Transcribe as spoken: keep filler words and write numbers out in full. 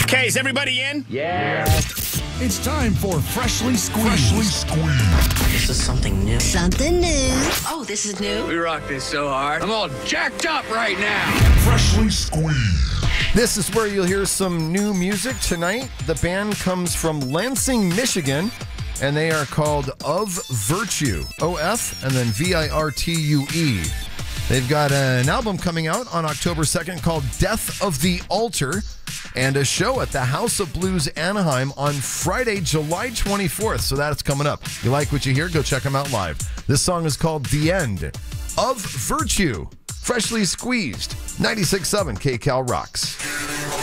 Okay, is everybody in? Yeah. It's time for Freshly Squeezed. Freshly Squeezed. This is something new. Something new. Oh, this is new? We rock this so hard. I'm all jacked up right now. Freshly Squeezed. This is where you'll hear some new music tonight. The band comes from Lansing, Michigan, and they are called Of Virtue. O F and then V I R T U E. They've got an album coming out on October second called Death of the Altar, and a show at the House of Blues Anaheim on Friday, July twenty-fourth. So that's coming up. You like what you hear? Go check them out live. This song is called The End of Virtue. Freshly Squeezed. ninety-six point seven K Cal Rocks.